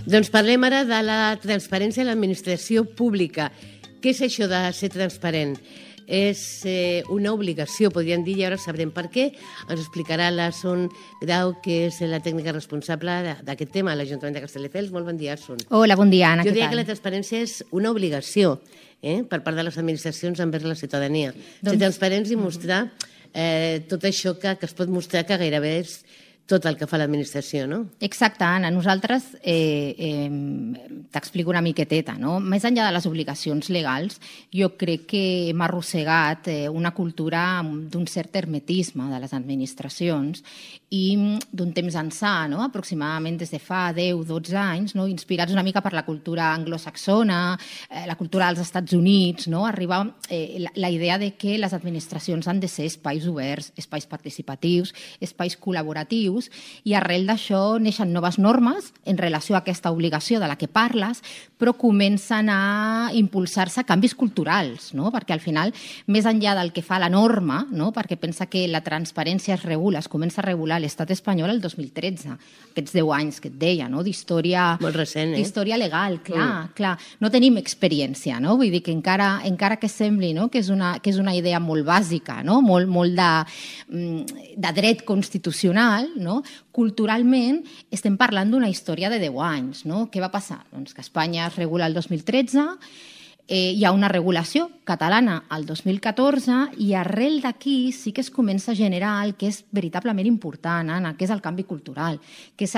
Doncs parlem ara de la transparència a l'administració pública. Què és això de ser transparent? És una obligació, podríem dir, i ara sabrem per què. Ens explicarà la Son Grau, que és la tècnica responsable d'aquest tema a l'Ajuntament de Castelldefels. Molt bon dia, Son. Hola, bon dia, Anna. Jo diria que la transparència és una obligació per part de les administracions envers la ciutadania. Ser transparents i mostrar tot això que es pot mostrar, que gairebé és tot el que fa l'administració, no? Exacte, Anna. Nosaltres t'explico una miqueteta, no? Més enllà de les obligacions legals, jo crec que hem arrossegat una cultura d'un cert hermetisme de les administracions i d'un temps ençà, no? Aproximadament des de fa 10-12 anys, no? Inspirats una mica per la cultura anglosaxona, la cultura dels Estats Units, no? Arriba la idea de que les administracions han de ser espais oberts, espais participatius, espais col·laboratius, i arrel d'això neixen noves normes en relació a aquesta obligació de la que parles, però comencen a impulsar-se canvis culturals, no? Perquè al final, més enllà del que fa la norma, no? Perquè pensa que la transparència es regula, es comença a regular l'estat espanyol el 2013, aquests 10 anys que et deia, no? D'història... Molt recent, d'història legal, clar. No tenim experiència, no? Vull dir que encara que sembli, no? que és una idea molt bàsica, no? molt de dret constitucional, no? Culturalment estem parlant d'una història de 10 anys. No? Què va passar? Doncs que Espanya es regula el 2013, hi ha una regulació catalana al 2014 i arrel d'aquí sí que es comença a generar el que és veritablement important, Anna, que és el canvi cultural, que és